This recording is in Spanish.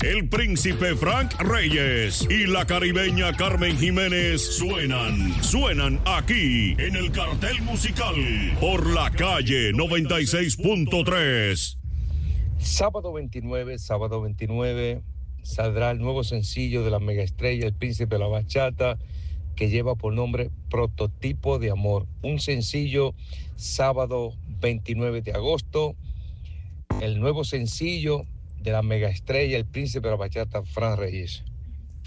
el príncipe Frank Reyes y la caribeña Carmen Jiménez suenan aquí en el cartel musical por la calle 96.3. Sábado 29, saldrá el nuevo sencillo de la megaestrella, el príncipe de la bachata, que lleva por nombre Prototipo de Amor. Un sencillo sábado 29 de agosto, el nuevo sencillo de la megaestrella, el príncipe de la bachata, Frank Reyes.